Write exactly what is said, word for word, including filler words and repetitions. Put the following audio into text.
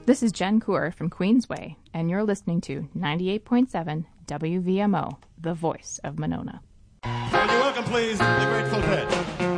This is Jen Coor from Queensway, and you're listening to ninety-eight point seven W V M O, the voice of Monona. Will you welcome, please, the Grateful Dead.